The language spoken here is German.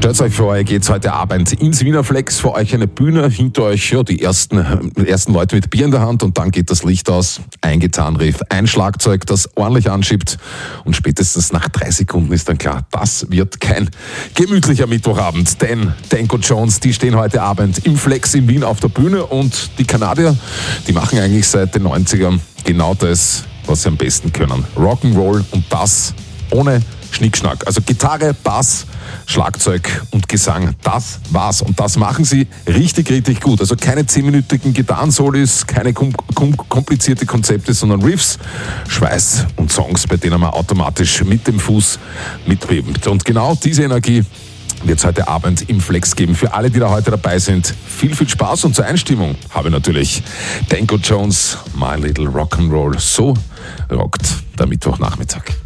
Stellt euch vor, ihr geht heute Abend ins Wiener Flex, vor euch eine Bühne, hinter euch die ersten Leute mit Bier in der Hand und dann geht das Licht aus, ein Gitarrenriff, ein Schlagzeug, das ordentlich anschiebt und spätestens nach 3 Sekunden ist dann klar, das wird kein gemütlicher Mittwochabend, denn Danko Jones, die stehen heute Abend im Flex in Wien auf der Bühne und die Kanadier, die machen eigentlich seit den 90ern genau das, was sie am besten können. Rock'n'Roll und das ohne Schnickschnack. Also Gitarre, Bass, Schlagzeug und Gesang, das war's. Und das machen sie richtig, richtig gut. Also keine 10-minütigen Gitarrensolis, keine komplizierte Konzepte, sondern Riffs, Schweiß und Songs, bei denen man automatisch mit dem Fuß mitbebt. Und genau diese Energie wird es heute Abend im Flex geben. Für alle, die da heute dabei sind, viel, viel Spaß und zur Einstimmung habe ich natürlich Danko Jones, My Little Rock'n'Roll. So rockt der Mittwochnachmittag.